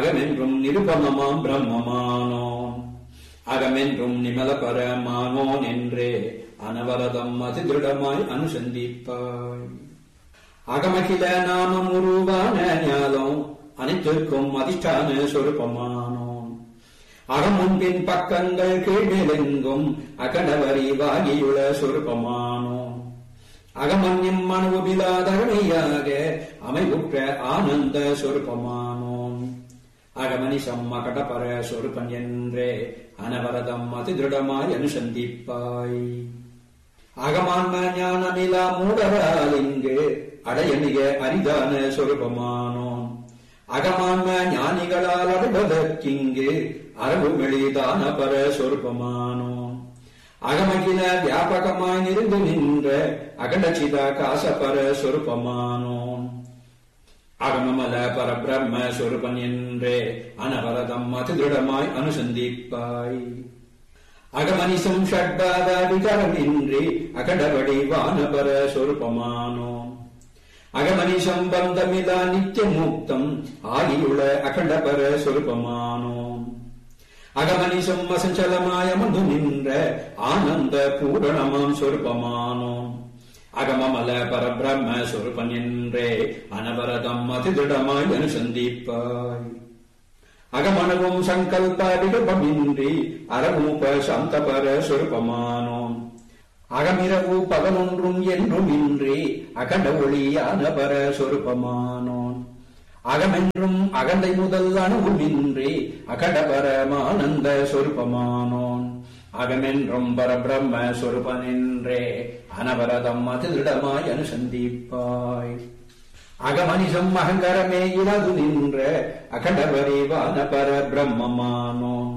அகமென்றும் நிருபமமாம் பிரம்மமானோன் அகமென்றும் நிமல பரமானோன் என்றே அனவரதம் அதிதிருடமாய் அனுசந்திப்பாய். அகமகில நாமம் உருவான ஞானம் அனைத்திற்கும் அதிஷ்டான சொருபமானோன் அகமுன்பின் பக்கங்கள் கீழ்நிலெங்கும் அகடவரிவாகியுள்ள சொருபமானோன் அகமன்யம் மனுவிலாதகமையாக அமைவுற்ற ஆனந்த சொருபமானோன் அகமனிசம் அகடபர சொருபன் என்றே அனவரதம் அதிதிருடமாய் அனுசந்திப்பாய். அகமான்ம ஞானமிலா மூடரால் இங்கு அடைய மிக அரிதான சொருபமானோன் அகமான்ம ஞானிகளால் அடைவதற்கிங்கு அரபுமெளிதான பர சொருபமானோன் அகமகில வியாபகமாய் நிருந்து நின்ற அகண்டசித காசபர சொருபமானோன் அகமமல பரபிரம்ம சொருபன் என்றே அனவரதம் அதிதிருடமாய் அனுசந்திப்பாய். அகமனிசம் ஷட்பாத விகாரமின்றி அகடபடி வானபர சொருபமானோன் அகமனிசம் பந்தமிலா நித்திய முக்தம் ஆகியுள்ள அகண்டபர சொருபமானோன் அகமனிசம் அசஞ்சலமாய மது நின்ற ஆனந்த பூரணமாம் சொருபமானோன் அகமமல பரபிரம்ம சொருபன் என்றே அனவரதம் அதிதிருடமாய் அனுசந்திப்பாய். அகமனவும் சங்கல்ப விகல்பமின்றி அரூப சாந்தபர சொருபமானோன் அகமிரவு பகலொன்றும் என்றும் இன்றி அகண்ட ஒளியான பர சொருபமானோன் அகமென்றும் அகண்டை முதல் அணுவுமின்றி அகடபரமானந்த சொருபமானோன் அகமென்றும் பரபிரம்ம சொருபனென்றே அனவரதம் அதிதிருடமாய் அனுசந்திப்பாய். அகமனிசம் அகங்கரமே இலது நின்ற அகண்டபரிவான பர பிரம்மமானோன்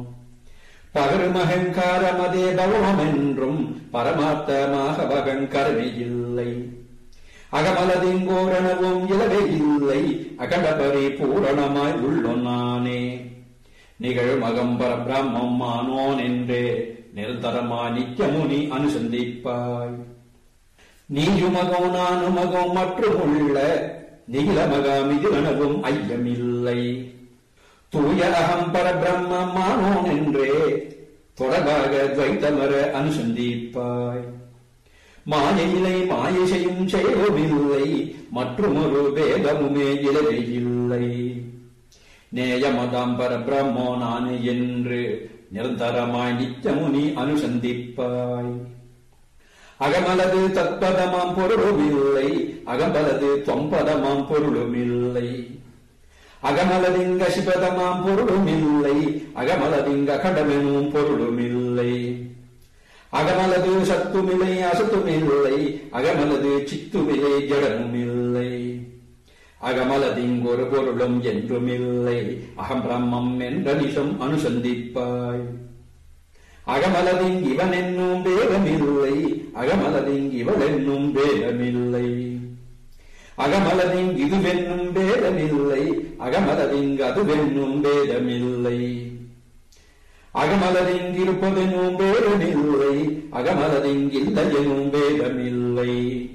பகருமகங்காரமதே பவமென்றும் பரமார்த்தமாக அகங்கரமே இல்லை அகமலதிங்கோரணவும் இலவே இல்லை அகண்டபரி பூரணமாய் உள்ளொன்னானே நிகழும் அகம்பர பிரம்மம் ஆனோன் என்றே நிரந்தரமா நித்தியமுனி அனுசந்திப்பாய். நீயுமகோ நானுமகோ மற்றும் உள்ள நிகிலமகாமிதிரணவும் ஐயமில்லை தூய அகம் பரபிரம்மமானோன் என்றே தொடர்பாக துவைத்தமர அனுசந்திப்பாய். மாயையிலை மாயை செய்யும் செயலுமில்லை மற்றுமொரு பேதமுமே இலவே இல்லை நேயமதாம் பரபிரம்மோ நானே என்று நிரந்தரமாய் நித்தியமுனி அனுசந்திப்பாய். அகமலது தத்பதமாம் பொருளுமில்லை அகமலது தொம்பதமாம் பொருளுமில்லை அகமலதிங்க சிபதமாம் பொருளுமில்லை அகமலதிங்க கடமெனும் பொருளுமில்லை அகமலது சத்துமில்லை அசத்துமில்லை அகமலது சித்துமில்லை ஜடமுமில்லை அகமலதிங்கொரு பொருளும் என்றுமில்லை அகம் பிரம்மம் என்ற நிஷம் அனுசந்திப்பாய். அகமலதிங் இவன் என்னும் வேதமில்லை அகமலதிங் இவள் என்னும் வேதமில்லை அகமலதிங் இதுவென்னும் வேதமில்லை அகமலதிங் அதுவென்னும் வேதமில்லை அகமலதிங் இருப்பதெனும் வேதமில்லை அகமலதிங் இல்லை எனும் வேதமில்லை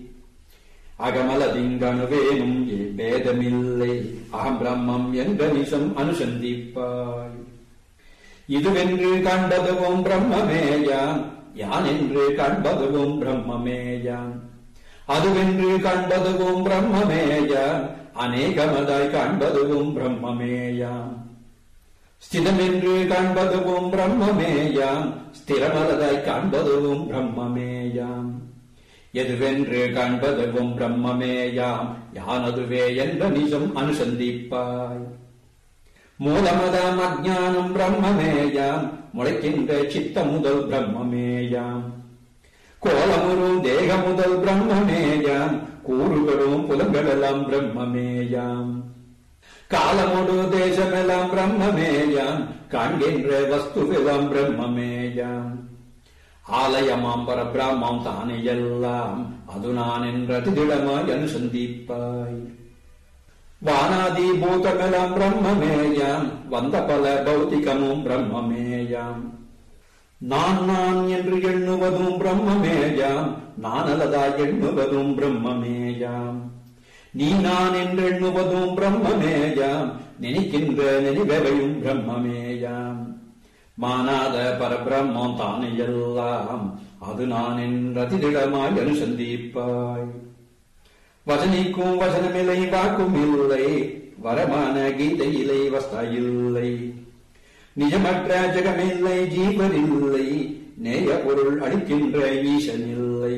அகமலதிங்கணுவேனும் பேதமில்லை அகம் பிரம்மம் என்ற நிஷம் அனுசந்திப்பாய். இதுவென்று காண்பதுவும் பிரம்மமேயாம் யான் என்று காண்பதுவும் பிரம்மமேயாம் அதுவென்று காண்பதுவும் பிரம்மமேயாம் அநேகமதாய் காண்பதுவும் பிரம்மமேயாம் ஸ்திதமென்று காண்பதுவும் பிரம்மமேயாம் ஸ்திரமலதாய் காண்பதுவும் பிரம்மமேயாம் எதுவென்று காண்பதுவும் பிரம்மமேயாம் யானதுவே என்ற நிஜம் அனுசந்திப்பாய். மூலமதாம் அஜ்ஞானம் பிரம்மமேயாம் முளைக்கின்ற சித்த முதல் பிரம்மமேயாம் கோலமுரு தேக முதல் பிரம்மமேயாம் கூறுகளும் புலங்களெல்லாம் பிரம்மமேயாம் காலமுடு தேசமெல்லாம் பிரம்மமேயாம் காண்கின்ற வஸ்துவெல்லாம் பிரம்மமேயாம் ஆலயமாம் பரபிரம்மம் தானே எல்லாம் அது நான் என்றது திடமாய் அனுசந்திப்பாய். வானாதி பூதமெல்லாம் பிரம்மமேயாம் வந்த பல பௌத்திகமும் பிரம்மமேயாம் நான் நான் என்று எண்ணுவதும் பிரம்மமேயாம் நானலதாய் எண்ணுவதும் பிரம்மமேயாம் நீ நான் என்றெண்ணுவதும் பிரம்மமேயாம், நினைக்கின்ற நினைவையும் பிரம்மமேயாம். மானாத பரபிரம்மம் தானே எல்லாம், அது நான் என்றதிடமாய் அனுசந்திப்பாய். வசனிக்கும் வசனமில்லை, வாக்கும் இல்லை, வரமான கீதையிலை வஸ்தாயில்லை. நிஜமற்ற ஜெகமில்லை, ஜீவனில்லை, நேய பொருள் அளிக்கின்ற ஈசனில்லை.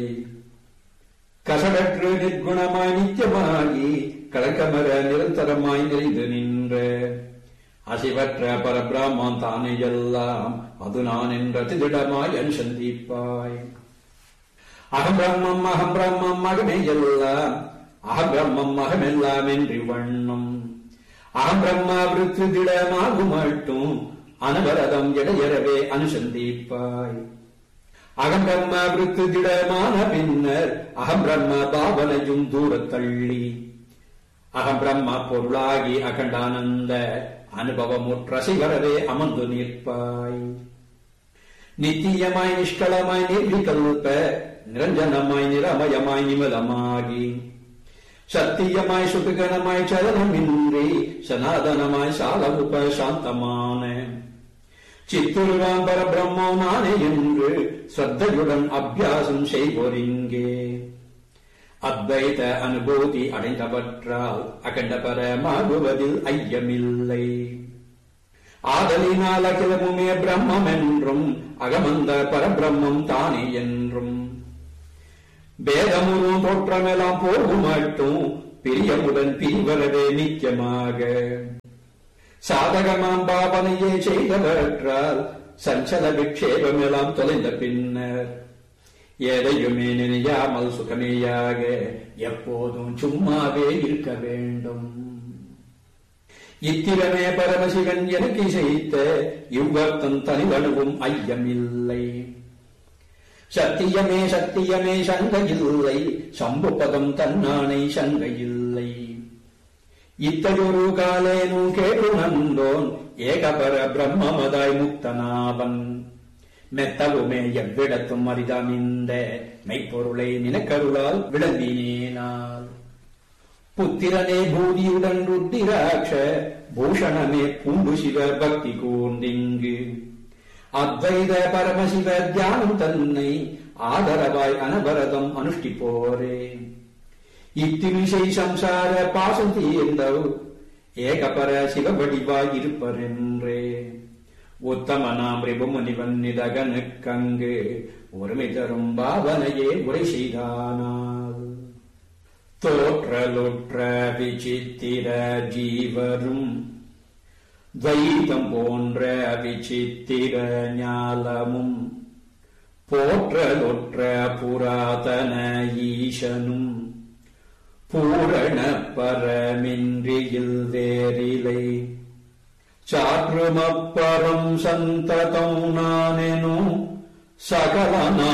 கசடற்று நிர்குணமாய் நித்தியமாகி கலக்கமர நிரந்தரமாய் நிறைந்து நின்ற அசிவற்ற பரபிரம்மம் தானே எல்லாம், அது நான் என்றதிடமாய் அனுசந்திப்பாய். அகம் பிரம்மம் அகமே எல்லாம், அகம் பிரம்மம் அகமெல்லாம் என்று வண்ணம். அகம் பிரம்மா விருத்து திடமாகும் மட்டும் அனவரதம் இடையறவே அனுசந்திப்பாய். அகம் பிரம்மா விருத்து திடமான பின்னர் அகம் பிரம்ம பாவனையும் தூரத்தள்ளி அகம் பிரம்ம பொருளாகி அகண்டானந்த அனுபவமுற்ற சிவரவே அமர்ந்து நிற்பாய். நித்தியமாய் நிஷ்களமாய் நிர்விகல்ப நிரஞ்சனமாய் நிரமயமாய் நிமலமாகி சத்தியமாய் சுககனமாய் சலனமின்றி சனாதனமாய் சாலமுப சாந்தமான சித்துருவாம் பரபிரம்மம் நானே என்று ஸ்ரத்தையுடன் அபியாசம் செய்வோரிங்கே. அத்வைத அனுபூதி அடைந்தவற்றால் அகண்ட பரமாகுவதில் ஐயமில்லை. ஆதலினால் அகிலமுமே பிரம்மம் என்றும் அகமந்த பரபிரம்மம் தானே என்றும் பேதமுறும் தோற்றமெல்லாம் போகும் மட்டும் பிரியமுடன் பிரிவரவே நித்தியமாக சாதகமாம் பாவனையே செய்தவற்றால் சஞ்சல விக்ஷேபமெல்லாம் தொலைந்த பின்னர் எதையுமே நினையாமல் சுகமேயாக எப்போதும் சும்மாவே இருக்க வேண்டும். இத்திரமே பரமசிவன் எனக்கு இசைத்த இவ்வர்த்தம் தனிவனுவும் ஐயமில்லை. சத்தியமே சத்தியமே சங்கையில்லை, சம்புபதம் தன்னானை சங்கையில்லை. இத்தொரு காலேனும் கேட்டு நந்தோன் ஏகபர பிரம்மமதாய் முக்தனாவன். மெத்தவுமே எவ்விடத்தும் அரிதாமிந்த மெய்ப்பொருளை நினைக்கருளால் விளம்பினேனால். புத்திரனே பூதியுடன் ருத்திராட்ச பூஷணமே பூண்டு சிவ பக்தி கூர்ந்திங்கு அத்வைத பரமசிவ தியானம் தன்னை ஆதரவாய் அனவரதம் அனுஷ்டிப்போரே. இத்திவிசை சம்சார பாசம் தீர்ந்தவ் ஏகபர சிவவடிவாய் இருப்பரென்றே. உத்தமனாம் ரிபுமுனிவன் நிதகனுக்கங்கு ஒருமை தரும் பாவனையே உரை செய்தானால். தோற்றலுற்ற விசித்திர ஜீவரும் துவைதம் போன்ற விசித்திர ஞாலமும் போற்றலுற்ற புராதன ஈசனும் பூரண பரமின்றியில் வேறிலை. சாற்றுமப்பரம் சந்ததம் நானெனும் சகல